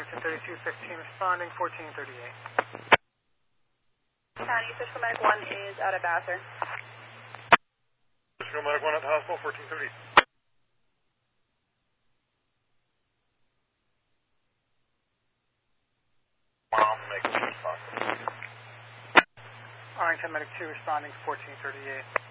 Arlington 3215 responding 1438. County, Cisco Medic 1 is out of Vassar. Cisco Medic 1 at the hospital, 1430. Arlington Medic 2 responding 1438.